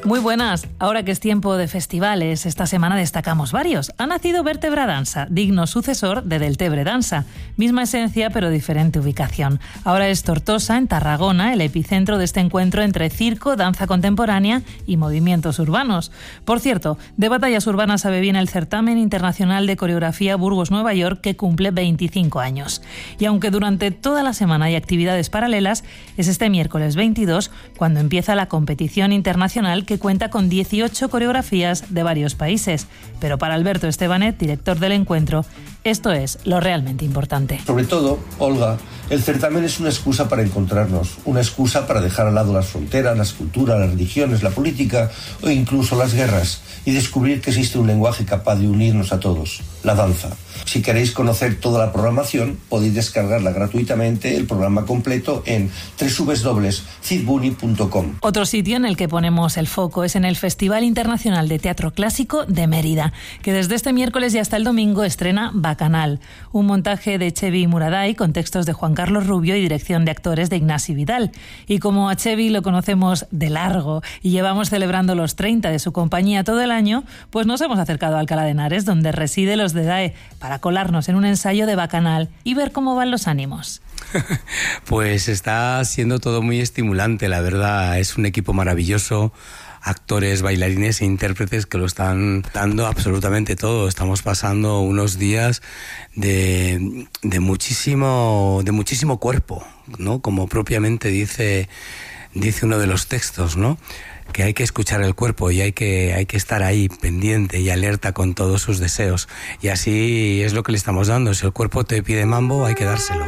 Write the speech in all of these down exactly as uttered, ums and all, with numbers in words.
Muy buenas. Ahora que es tiempo de festivales, esta semana destacamos varios. Ha nacido Vértebra Dansa, digno sucesor de Deltebre Dansa. Misma esencia, pero diferente ubicación. Ahora es Tortosa, en Tarragona, el epicentro de este encuentro entre circo, danza contemporánea y movimientos urbanos. Por cierto, de batallas urbanas sabe bien el Certamen Internacional de Coreografía Burgos-Nueva York, que cumple veinticinco años. Y aunque durante toda la semana hay actividades paralelas, es este miércoles veintidós cuando empieza la competición internacional, que cuenta con dieciocho coreografías de varios países. Pero para Alberto Estebanet, director del encuentro, esto es lo realmente importante. Sobre todo, Olga, el certamen es una excusa para encontrarnos, una excusa para dejar al lado las fronteras, las culturas, las religiones, la política o incluso las guerras y descubrir que existe un lenguaje capaz de unirnos a todos, la danza. Si queréis conocer toda la programación, podéis descargarla gratuitamente, el programa completo, en doble u doble u doble u punto citbuni punto com. Otro sitio en el que ponemos el foco es en el Festival Internacional de Teatro Clásico de Mérida, que desde este miércoles y hasta el domingo estrena Bacanal, un montaje de Chevi Muraday con textos de Juan Carlos Rubio y dirección de actores de Ignasi Vidal. Y como a Chevi lo conocemos de largo y llevamos celebrando los treinta de su compañía todo el año, pues nos hemos acercado a Alcalá de Henares, donde reside los de D A E, para colarnos en un ensayo de Bacanal y ver cómo van los ánimos. Pues está siendo todo muy estimulante, la verdad. Es un equipo maravilloso, actores, bailarines e intérpretes que lo están dando absolutamente todo. Estamos pasando unos días de, de muchísimo, de muchísimo cuerpo, ¿no? Como propiamente dice, dice uno de los textos, ¿no? Que hay que escuchar el cuerpo y hay que, hay que estar ahí pendiente y alerta con todos sus deseos. Y así es lo que le estamos dando. Si el cuerpo te pide mambo, hay que dárselo.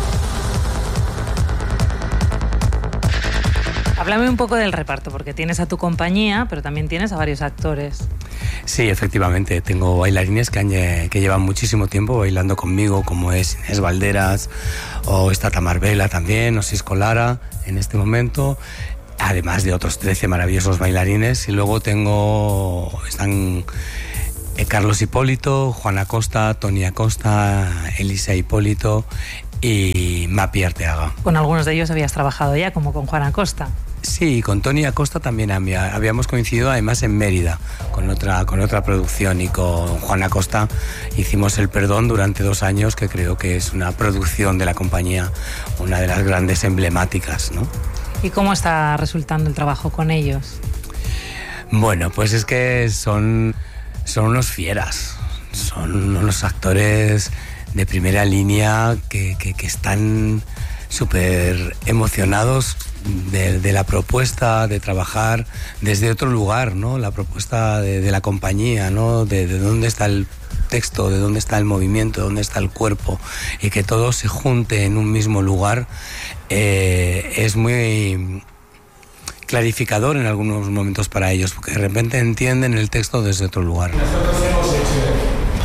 Háblame un poco del reparto, porque tienes a tu compañía, pero también tienes a varios actores. Sí, efectivamente. Tengo bailarines que, han, que llevan muchísimo tiempo bailando conmigo, como es Inés Valderas, o está Tamar Vela también, o Sisco Lara en este momento, además de otros trece maravillosos bailarines. Y luego tengo, están Carlos Hipólito, Juan Acosta, Tony Acosta, Elisa Hipólito y Mapi Arteaga. Con algunos de ellos habías trabajado ya, como con Juan Acosta. Sí, con Tony Acosta también habíamos coincidido, además en Mérida, con otra, con otra producción, y con Juan Acosta hicimos El Perdón durante dos años, que creo que es una producción de la compañía, una de las grandes emblemáticas, ¿no? ¿Y cómo está resultando el trabajo con ellos? Bueno, pues es que son, son unos fieras, son unos actores de primera línea que, que, que están súper emocionados de, de la propuesta de trabajar desde otro lugar, ¿no? La propuesta de, de la compañía, ¿no? De, de dónde está el texto, de dónde está el movimiento, de dónde está el cuerpo, y que todo se junte en un mismo lugar, eh, es muy clarificador en algunos momentos para ellos, porque de repente entienden el texto desde otro lugar. Nosotros hemos hecho...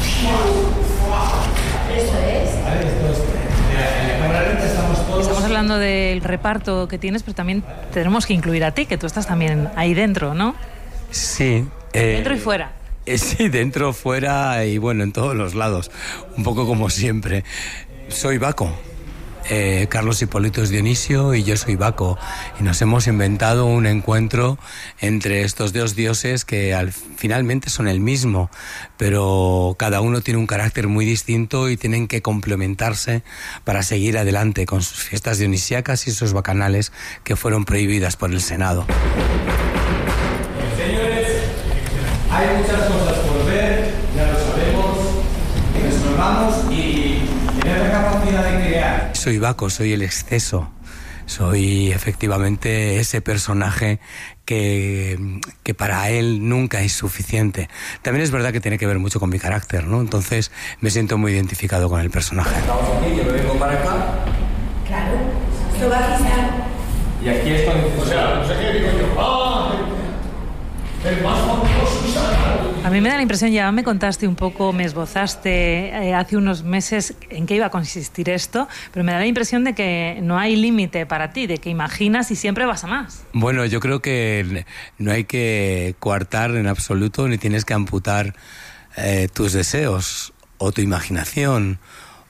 Estamos hablando del reparto que tienes, pero también tenemos que incluir a ti, que tú estás también ahí dentro, ¿no? Sí. Eh, dentro y fuera. Eh, sí, dentro, fuera y bueno, en todos los lados. Un poco como siempre. Soy Baco. Eh, Carlos Hipólito es Dionisio y yo soy Baco, y nos hemos inventado un encuentro entre estos dos dioses que al, finalmente son el mismo, pero cada uno tiene un carácter muy distinto y tienen que complementarse para seguir adelante con sus fiestas dionisíacas y sus bacanales que fueron prohibidas por el Senado. Señores, hay muchas cosas por ver, ya lo sabemos, y nos formamos y tener la capacidad de crear. Soy Baco, soy el exceso, soy efectivamente ese personaje que, que para él nunca es suficiente. También es verdad que tiene que ver mucho con mi carácter, ¿no? Entonces me siento muy identificado con el personaje. Estamos aquí, yo me vengo para acá. Claro, esto va a quitar. Y aquí es cuando dices, o sea, no sé qué digo yo. ¡Ah! El más famoso y sagrado. A mí me da la impresión, ya me contaste un poco, me esbozaste eh, hace unos meses en qué iba a consistir esto, pero me da la impresión de que no hay límite para ti, de que imaginas y siempre vas a más. Bueno, yo creo que no hay que coartar en absoluto, ni tienes que amputar eh, tus deseos o tu imaginación.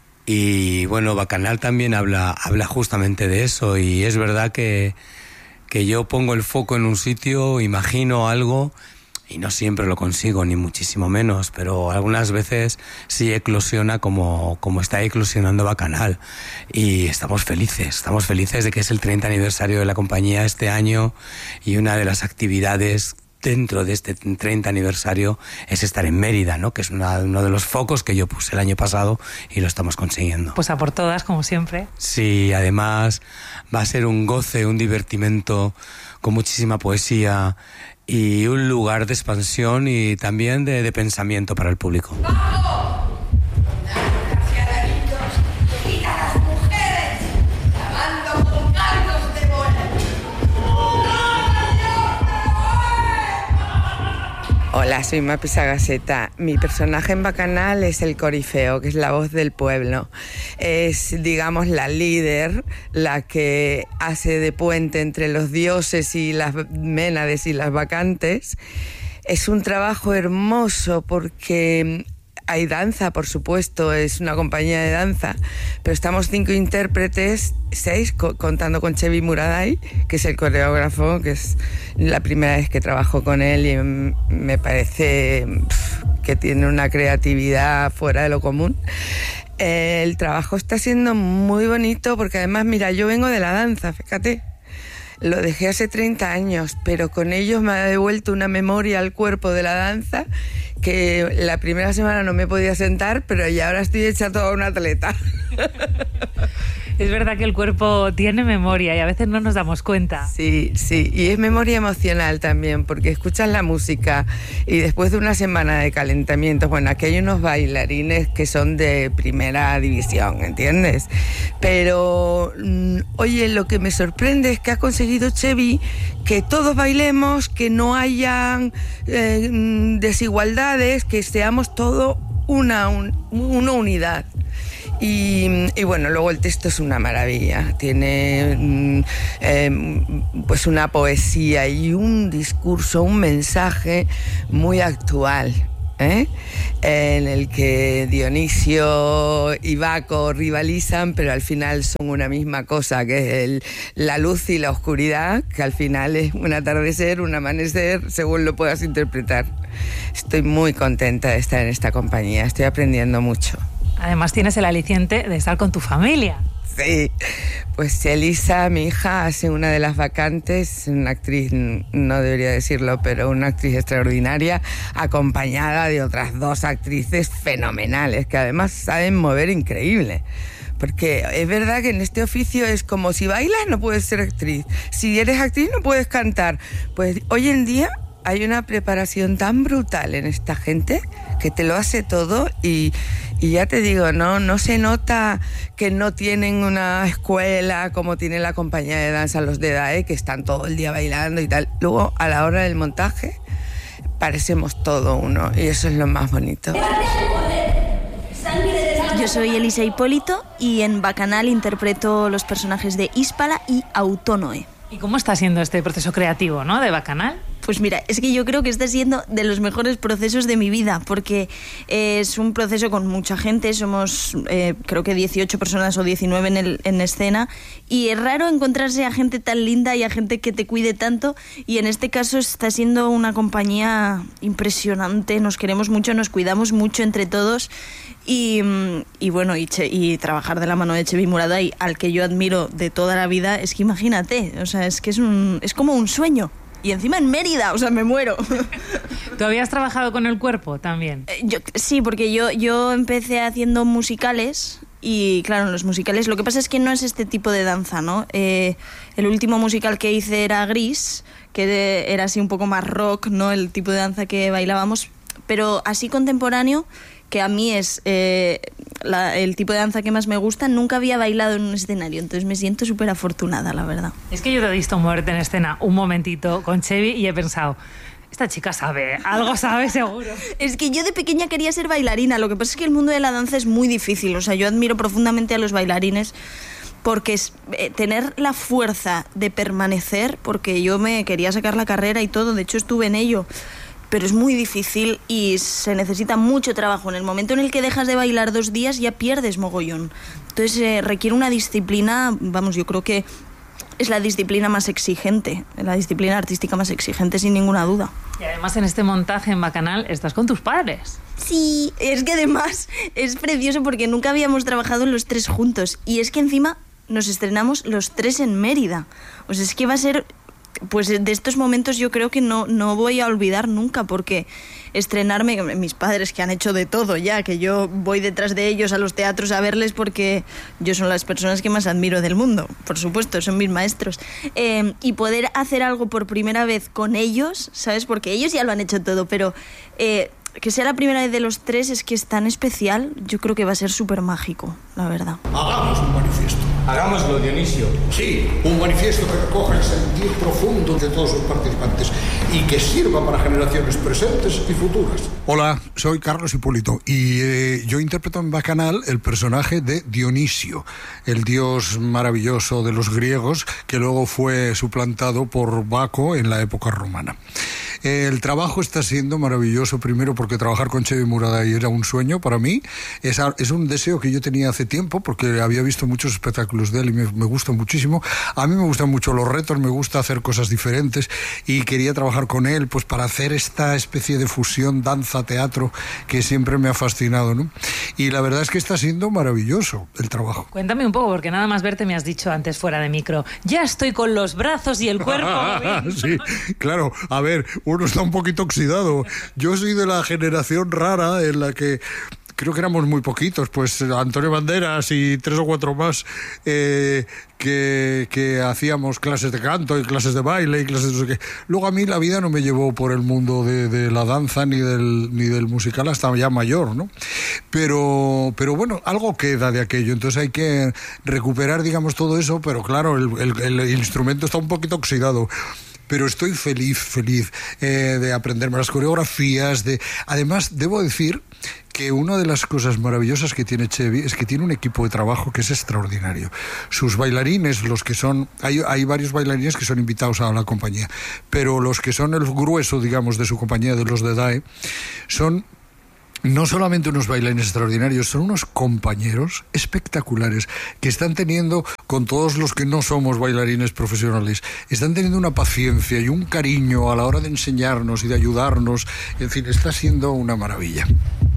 Y bueno, Bacanal también habla, habla justamente de eso, y es verdad que que yo pongo el foco en un sitio, imagino algo y no siempre lo consigo, ni muchísimo menos, pero algunas veces sí eclosiona como, como está eclosionando Bacanal. Y estamos felices, estamos felices de que es el treinta aniversario de la compañía este año, y una de las actividades dentro de este treinta aniversario es estar en Mérida, ¿no? Que es una, uno de los focos que yo puse el año pasado y lo estamos consiguiendo. Pues a por todas, como siempre. Sí, además va a ser un goce, un divertimento con muchísima poesía y un lugar de expansión y también de, de pensamiento para el público. ¡Vamos! Hola, soy Mapi Sagaceta. Mi personaje en Bacanal es el corifeo, que es la voz del pueblo. Es, digamos, la líder, la que hace de puente entre los dioses y las ménades y las bacantes. Es un trabajo hermoso porque hay danza, por supuesto, es una compañía de danza, pero estamos cinco intérpretes, seis, co- contando con Chevy Muraday, que es el coreógrafo, que es la primera vez que trabajo con él y mm, me parece pff, que tiene una creatividad fuera de lo común. Eh, el trabajo está siendo muy bonito porque además, mira, yo vengo de la danza, fíjate. Lo dejé hace treinta años, pero con ellos me ha devuelto una memoria al cuerpo de la danza que la primera semana no me podía sentar, pero ya ahora estoy hecha toda una atleta. Es verdad que el cuerpo tiene memoria y a veces no nos damos cuenta. Sí, sí, y es memoria emocional también, porque escuchas la música y después de una semana de calentamiento, bueno, aquí hay unos bailarines que son de primera división, ¿entiendes? Pero, mm, oye, lo que me sorprende es que ha conseguido Chevy que todos bailemos, que no hayan eh, desigualdades, que seamos todo una, un, una unidad. Y, y bueno, luego el texto es una maravilla, tiene eh, pues una poesía y un discurso, un mensaje muy actual, ¿eh? En el que Dionisio y Baco rivalizan, pero al final son una misma cosa, que es el, la luz y la oscuridad, que al final es un atardecer, un amanecer, según lo puedas interpretar. Estoy muy contenta de estar en esta compañía, estoy aprendiendo mucho. Además tienes el aliciente de estar con tu familia. Sí, pues Elisa, mi hija, hace una de las vacantes, una actriz, no debería decirlo, pero una actriz extraordinaria, acompañada de otras dos actrices fenomenales, que además saben mover increíble. Porque es verdad que en este oficio es como si bailas no puedes ser actriz, si eres actriz no puedes cantar. Pues hoy en día hay una preparación tan brutal en esta gente que te lo hace todo y, y ya te digo, no, no se nota que no tienen una escuela como tiene la compañía de danza los de D A E, que están todo el día bailando y tal. Luego, a la hora del montaje, parecemos todo uno y eso es lo más bonito. Yo soy Elisa Hipólito y en Bacanal interpreto los personajes de Hispala y Autónoe. ¿Y cómo está siendo este proceso creativo, ¿no?, de Bacanal? Pues mira, es que yo creo que está siendo de los mejores procesos de mi vida, porque eh, es un proceso con mucha gente, somos eh, creo que dieciocho personas o diecinueve en, el, en escena, y es raro encontrarse a gente tan linda y a gente que te cuide tanto, y en este caso está siendo una compañía impresionante, nos queremos mucho, nos cuidamos mucho entre todos, y, y bueno, y, che, y trabajar de la mano de Chevy Muraday, al que yo admiro de toda la vida, es que imagínate, o sea, es que es, un, es como un sueño. Y encima en Mérida, o sea, me muero. ¿Tú habías trabajado con el cuerpo también? Eh, yo, sí, porque yo, yo empecé haciendo musicales y, claro, en los musicales lo que pasa es que no es este tipo de danza, ¿no? Eh, el último musical que hice era Gris, que de, era así un poco más rock, ¿no? El tipo de danza que bailábamos, pero así contemporáneo, que a mí es eh, la, el tipo de danza que más me gusta, nunca había bailado en un escenario, entonces me siento súper afortunada, la verdad. Es que yo te he visto moverte en escena un momentito con Chevy y he pensado, esta chica sabe, algo sabe seguro. Es que yo de pequeña quería ser bailarina, lo que pasa es que el mundo de la danza es muy difícil, o sea, yo admiro profundamente a los bailarines porque es eh, tener la fuerza de permanecer, porque yo me quería sacar la carrera y todo, de hecho estuve en ello, pero es muy difícil y se necesita mucho trabajo. En el momento en el que dejas de bailar dos días ya pierdes mogollón. Entonces eh, requiere una disciplina, vamos, yo creo que es la disciplina más exigente, la disciplina artística más exigente, sin ninguna duda. Y además en este montaje en Bacanal estás con tus padres. Sí, es que además es precioso porque nunca habíamos trabajado los tres juntos y es que encima nos estrenamos los tres en Mérida. O sea, es que va a ser... Pues de estos momentos yo creo que no, no voy a olvidar nunca, porque estrenarme, mis padres que han hecho de todo ya, que yo voy detrás de ellos a los teatros a verles porque yo son las personas que más admiro del mundo, por supuesto, son mis maestros, eh, y poder hacer algo por primera vez con ellos, ¿sabes? Porque ellos ya lo han hecho todo, pero eh, que sea la primera vez de los tres es que es tan especial, yo creo que va a ser súper mágico, la verdad. Hagamos un manifiesto. Hagámoslo, Dionisio. Sí, un manifiesto que recoja el sentir profundo de todos los participantes y que sirva para generaciones presentes y futuras. Hola, soy Carlos Hipólito y eh, yo interpreto en Bacanal el personaje de Dionisio, el dios maravilloso de los griegos que luego fue suplantado por Baco en la época romana. El trabajo está siendo maravilloso, primero porque trabajar con Chevy Muraday era un sueño para mí, es, es un deseo que yo tenía hace tiempo porque había visto muchos espectáculos de él y me, me gusta muchísimo. A mí me gustan mucho los retos, me gusta hacer cosas diferentes y quería trabajar con él pues para hacer esta especie de fusión danza-teatro que siempre me ha fascinado, ¿no? Y la verdad es que está siendo maravilloso el trabajo. Cuéntame un poco, porque nada más verte me has dicho antes fuera de micro, ya estoy con los brazos y el cuerpo. Sí, claro, a ver, uno está un poquito oxidado. Yo soy de la generación rara en la que creo que éramos muy poquitos, pues Antonio Banderas y tres o cuatro más eh, que, que hacíamos clases de canto y clases de baile y clases de no sé qué. Luego a mí la vida no me llevó por el mundo de, de la danza ni del, ni del musical hasta ya mayor, ¿no? Pero, pero bueno, algo queda de aquello, entonces hay que recuperar, digamos, todo eso, pero claro, el, el, el instrumento está un poquito oxidado. Pero estoy feliz, feliz eh, de aprenderme las coreografías. De... Además, debo decir que una de las cosas maravillosas que tiene Chevy es que tiene un equipo de trabajo que es extraordinario. Sus bailarines, los que son... Hay, hay varios bailarines que son invitados a la compañía, pero los que son el grueso, digamos, de su compañía, de los de D A E, son... no solamente unos bailarines extraordinarios, son unos compañeros espectaculares que están teniendo, con todos los que no somos bailarines profesionales, están teniendo una paciencia y un cariño a la hora de enseñarnos y de ayudarnos. En fin, está siendo una maravilla.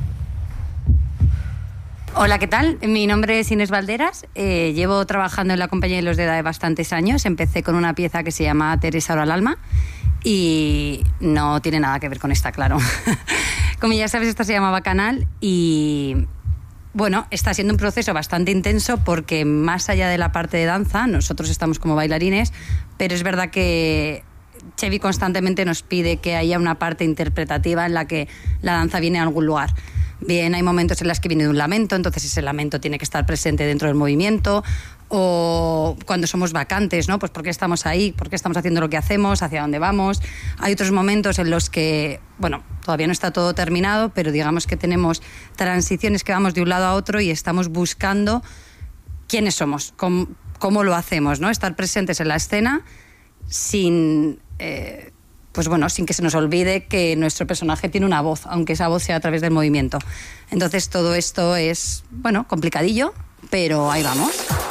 Hola, ¿qué tal? Mi nombre es Inés Valderas, eh, llevo trabajando en la compañía de los de D A E bastantes años. Empecé con una pieza que se llama Teresa ahora al alma y no tiene nada que ver con esta, claro. Como ya sabes, esta se llama Bacanal y, bueno, está siendo un proceso bastante intenso porque más allá de la parte de danza, nosotros estamos como bailarines, pero es verdad que Chevy constantemente nos pide que haya una parte interpretativa en la que la danza viene a algún lugar. Bien, hay momentos en los que viene de un lamento, entonces ese lamento tiene que estar presente dentro del movimiento, o cuando somos vacantes, ¿no? Pues ¿por qué estamos ahí? ¿Por qué estamos haciendo lo que hacemos? ¿Hacia dónde vamos? Hay otros momentos en los que, bueno, todavía no está todo terminado, pero digamos que tenemos transiciones que vamos de un lado a otro y estamos buscando quiénes somos, cómo, cómo lo hacemos, ¿no? Estar presentes en la escena sin... Eh, pues bueno, sin que se nos olvide que nuestro personaje tiene una voz, aunque esa voz sea a través del movimiento. Entonces todo esto es, bueno, complicadillo, pero ahí vamos.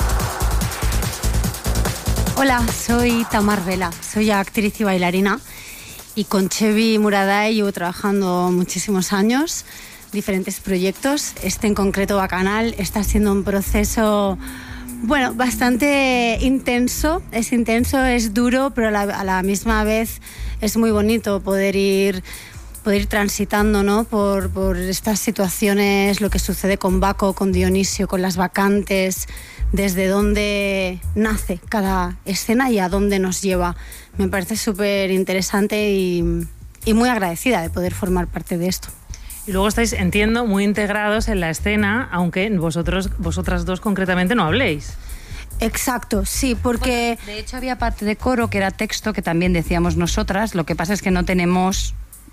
Hola, soy Tamar Vela, soy actriz y bailarina y con Chevy Muraday llevo trabajando muchísimos años, diferentes proyectos. Este en concreto, Bacanal, está siendo un proceso... Bueno, bastante intenso, es intenso, es duro, pero a la, a la misma vez es muy bonito poder ir, poder ir transitando, ¿no? por, por estas situaciones, lo que sucede con Baco, con Dionisio, con las vacantes, desde dónde nace cada escena y a dónde nos lleva. Me parece súper interesante y, y muy agradecida de poder formar parte de esto. Y luego estáis, entiendo, muy integrados en la escena, aunque vosotros, vosotras dos concretamente no habléis. Exacto, sí, porque... Bueno, de hecho había parte de coro que era texto que también decíamos nosotras, lo que pasa es que no tenemos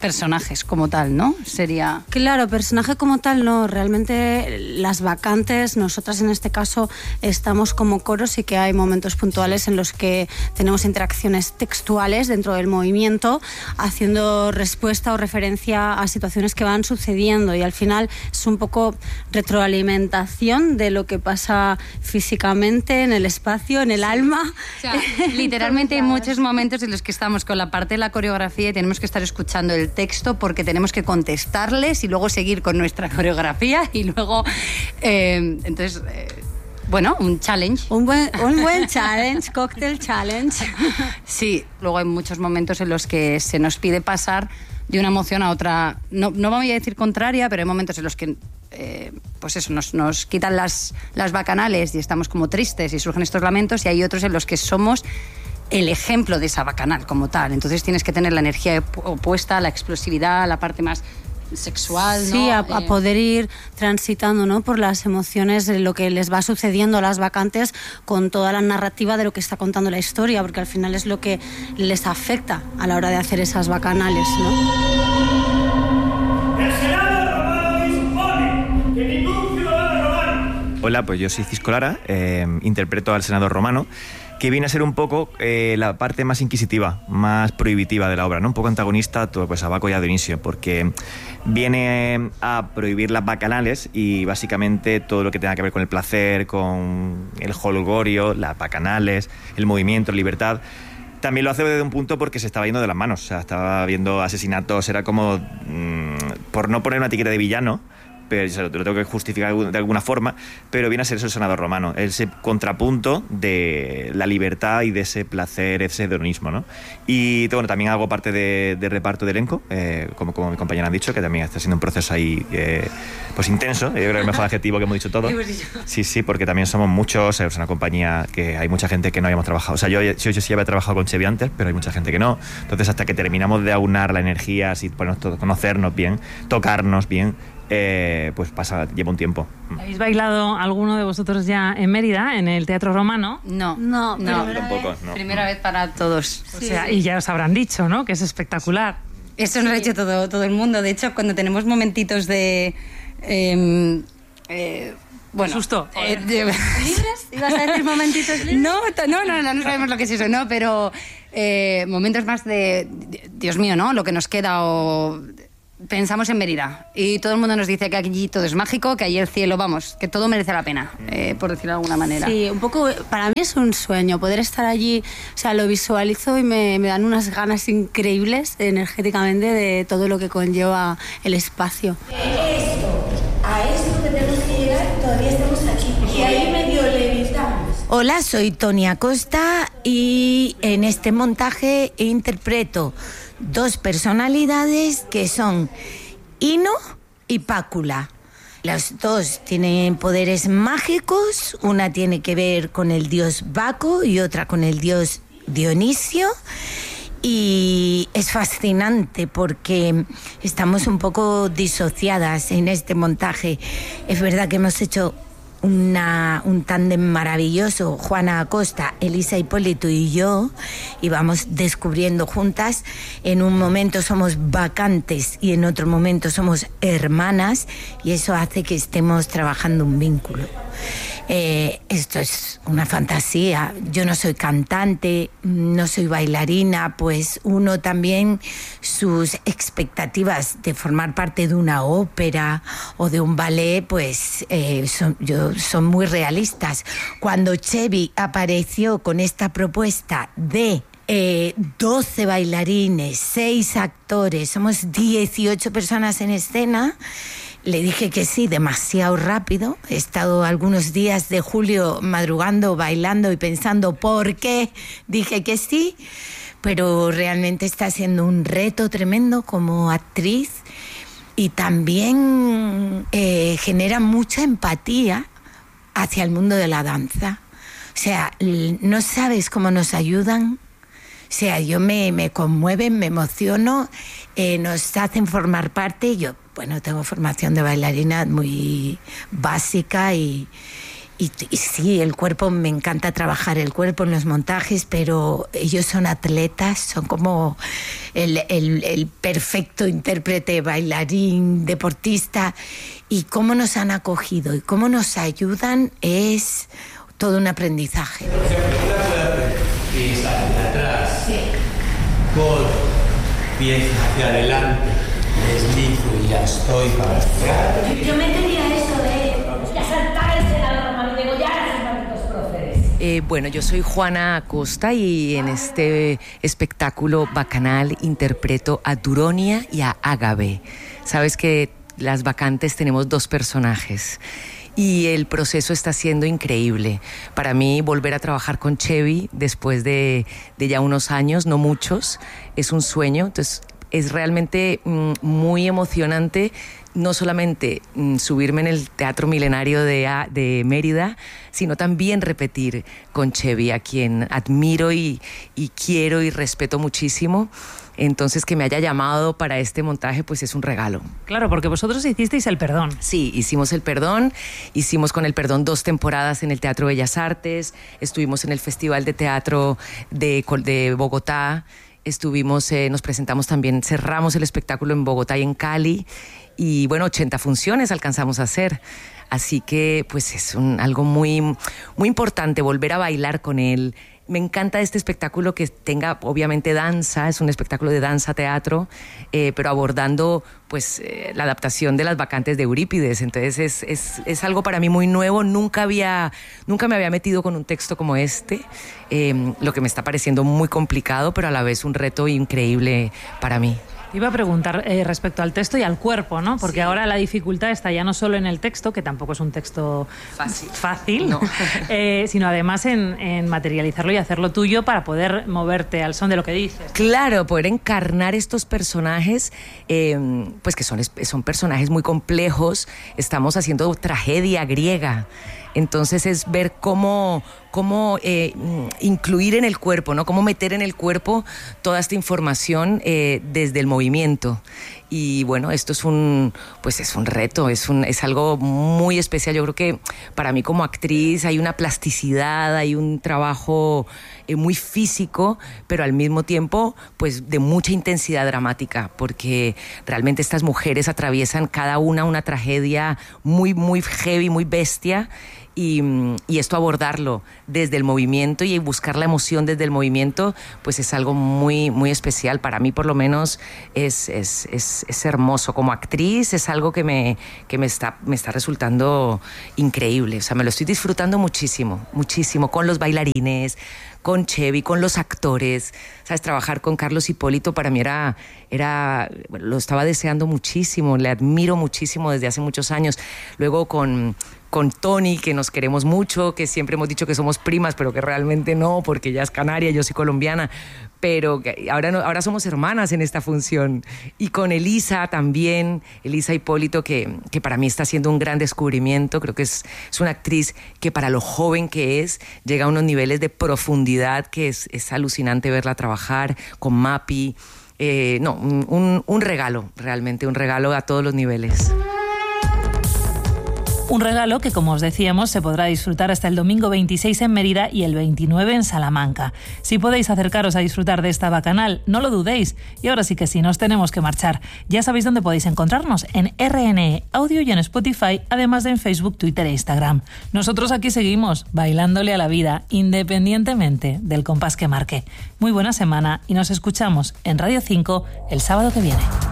personajes como tal, ¿no? Sería... Claro, personaje como tal no, realmente las vacantes, nosotras en este caso estamos como coros y que hay momentos puntuales en los que tenemos interacciones textuales dentro del movimiento, haciendo respuesta o referencia a situaciones que van sucediendo, y al final es un poco retroalimentación de lo que pasa físicamente en el espacio, en el sí. alma. O sea, literalmente hay muchos momentos en los que estamos con la parte de la coreografía y tenemos que estar escuchando el texto porque tenemos que contestarles y luego seguir con nuestra coreografía y luego eh, entonces eh, bueno, un challenge un buen, un buen challenge, cocktail challenge. Sí, luego hay muchos momentos en los que se nos pide pasar de una emoción a otra, no, no voy a decir contraria, pero hay momentos en los que eh, pues eso, nos, nos quitan las, las bacanales y estamos como tristes y surgen estos lamentos, y hay otros en los que somos el ejemplo de esa bacanal como tal. Entonces tienes que tener la energía opuesta, la explosividad, la parte más sexual, ¿no? Sí, a, a eh... poder ir transitando, ¿no?, por las emociones de lo que les va sucediendo a las vacantes con toda la narrativa de lo que está contando la historia, porque al final es lo que les afecta a la hora de hacer esas bacanales, ¿no? El Senado romano dispone que ningún ciudadano romano... Hola, pues yo soy Cisco Lara, eh, interpreto al senador romano, que viene a ser un poco eh, la parte más inquisitiva, más prohibitiva de la obra, ¿no? Un poco antagonista pues, a Baco y a Dionisio, porque viene a prohibir las bacanales y básicamente todo lo que tenga que ver con el placer, con el jolgorio, las bacanales, el movimiento, la libertad. También lo hace desde un punto porque se estaba yendo de las manos, o sea, estaba viendo asesinatos, era como, mmm, por no poner una etiqueta de villano, pero se lo, lo tengo que justificar de alguna forma, pero viene a ser eso el senador romano, ese contrapunto de la libertad y de ese placer, ese hedonismo, ¿no? Y bueno, también hago parte de, de reparto de elenco, eh, como, como mi compañera ha dicho, que también está siendo un proceso ahí eh, pues intenso, yo creo que es el mejor adjetivo que hemos dicho todos. Sí, sí, porque también somos muchos, es una compañía que hay mucha gente que no habíamos trabajado, o sea, yo, yo, yo sí había trabajado con Chevy antes, pero hay mucha gente que no, entonces hasta que terminamos de aunar la energía, así, bueno, conocernos bien, tocarnos bien, Eh, pues pasa, lleva un tiempo. ¿Habéis bailado alguno de vosotros ya en Mérida, en el Teatro Romano? No, no, no, primera tampoco, vez. no. Primera vez para todos. O sea, y ya os habrán dicho, ¿no?, que es espectacular. Eso nos lo ha hecho todo, todo el mundo. De hecho, cuando tenemos momentitos de... Eh, eh, bueno, susto. Eh, de, ¿Libres? ¿Ibas a decir momentitos libres? No, no, no, no, no sabemos lo que es eso, no, pero eh, momentos más de, Dios mío, ¿no?, lo que nos queda, o... Pensamos en Mérida y todo el mundo nos dice que aquí todo es mágico, que allí el cielo, vamos, que todo merece la pena, eh, por decirlo de alguna manera. Sí, un poco, para mí es un sueño poder estar allí, o sea, lo visualizo y me, me dan unas ganas increíbles energéticamente de todo lo que conlleva el espacio. Esto, a esto que tenemos que llegar, todavía estamos aquí y ahí medio levitamos. Hola, soy Tony Acosta y en este montaje interpreto dos personalidades que son Ino y Pácula. Las dos tienen poderes mágicos, una tiene que ver con el dios Baco y otra con el dios Dionisio. Y es fascinante porque estamos un poco disociadas en este montaje. Es verdad que hemos hecho Una, un tándem maravilloso, Juana Acosta, Elisa Hipólito y yo, y vamos descubriendo juntas. En un momento somos vacantes y en otro momento somos hermanas, y eso hace que estemos trabajando un vínculo. Eh, esto es una fantasía. Yo no soy cantante, no soy bailarina, pues uno también sus expectativas de formar parte de una ópera o de un ballet, pues eh, son, yo, son muy realistas. Cuando Chevy apareció con esta propuesta de Eh, doce bailarines, seis actores, somos dieciocho personas en escena, le dije que sí, demasiado rápido. He estado algunos días de julio madrugando, bailando y pensando por qué dije que sí, pero realmente está siendo un reto tremendo como actriz, y también eh, genera mucha empatía hacia el mundo de la danza. O sea, no sabes cómo nos ayudan. O sea, yo me, me conmueven, me emociono, eh, nos hacen formar parte. Yo, bueno, tengo formación de bailarina muy básica y, y, y sí, el cuerpo, me encanta trabajar el cuerpo en los montajes, pero ellos son atletas, son como el, el, el perfecto intérprete, bailarín, deportista, y cómo nos han acogido y cómo nos ayudan es todo un aprendizaje. Por ejemplo, una puede hacer pies hacia atrás, sí. Gol, pies hacia adelante, deslizo y ya estoy para atrás. Yo me tenía eso de asaltar el senador romano y degollar a sus malditos próceres. Eh, bueno, yo soy Juana Acosta y en este espectáculo bacanal interpreto a Duronia y a Ágave. Sabes que las bacantes tenemos dos personajes y el proceso está siendo increíble. Para mí volver a trabajar con Chevy después de, de ya unos años, no muchos, es un sueño. Entonces es realmente mm, muy emocionante no solamente mm, subirme en el Teatro Milenario de, de Mérida, sino también repetir con Chevy, a quien admiro y, y quiero y respeto muchísimo. Entonces, que me haya llamado para este montaje, pues es un regalo. Claro, porque vosotros hicisteis El Perdón. Sí, hicimos El Perdón, hicimos con El Perdón dos temporadas en el Teatro Bellas Artes, estuvimos en el Festival de Teatro de, de Bogotá, estuvimos, eh, nos presentamos también, cerramos el espectáculo en Bogotá y en Cali, y bueno, ochenta funciones alcanzamos a hacer. Así que, pues es un, algo muy, muy importante volver a bailar con él. Me encanta este espectáculo que tenga, obviamente, danza, es un espectáculo de danza-teatro, eh, pero abordando pues eh, la adaptación de las bacantes de Eurípides. Entonces es, es, es algo para mí muy nuevo, nunca, había, nunca me había metido con un texto como este, eh, lo que me está pareciendo muy complicado, pero a la vez un reto increíble para mí. Iba a preguntar eh, respecto al texto y al cuerpo, ¿no? Porque sí. Ahora la dificultad está ya no solo en el texto, que tampoco es un texto fácil, fácil no. eh, sino además en, en materializarlo y hacerlo tuyo para poder moverte al son de lo que dices. Claro, poder encarnar estos personajes, eh, pues que son, son personajes muy complejos. Estamos haciendo tragedia griega. Entonces es ver cómo, cómo eh, incluir en el cuerpo, ¿no? Cómo meter en el cuerpo toda esta información eh, desde el movimiento. Y bueno, esto es un, pues es un reto, es, un, es algo muy especial. Yo creo que para mí como actriz hay una plasticidad, hay un trabajo eh, muy físico, pero al mismo tiempo pues de mucha intensidad dramática, porque realmente estas mujeres atraviesan cada una una tragedia muy, muy heavy, muy bestia. Y, y esto abordarlo desde el movimiento y buscar la emoción desde el movimiento, pues es algo muy, muy especial. Para mí, por lo menos, es, es, es, es hermoso. Como actriz es algo que, me, que me, está, me está resultando increíble. O sea, me lo estoy disfrutando muchísimo, muchísimo, con los bailarines, con Chevy, con los actores. ¿Sabes? Trabajar con Carlos Hipólito para mí era, era, bueno, lo estaba deseando muchísimo, le admiro muchísimo desde hace muchos años. Luego con... con Tony, que nos queremos mucho, que siempre hemos dicho que somos primas, pero que realmente no, porque ella es canaria, yo soy colombiana, pero ahora, no, ahora somos hermanas en esta función. Y con Elisa también, Elisa Hipólito, que, que para mí está haciendo un gran descubrimiento. Creo que es, es una actriz que para lo joven que es, llega a unos niveles de profundidad que es, es alucinante verla trabajar, con Mapi. Eh, no, un, un regalo, realmente un regalo a todos los niveles. Un regalo que, como os decíamos, se podrá disfrutar hasta el domingo veintiséis en Mérida y el veintinueve en Salamanca. Si podéis acercaros a disfrutar de esta bacanal, no lo dudéis. Y ahora sí que sí, nos tenemos que marchar. Ya sabéis dónde podéis encontrarnos, en R N E Audio y en Spotify, además de en Facebook, Twitter e Instagram. Nosotros aquí seguimos, bailándole a la vida, independientemente del compás que marque. Muy buena semana y nos escuchamos en Radio cinco el sábado que viene.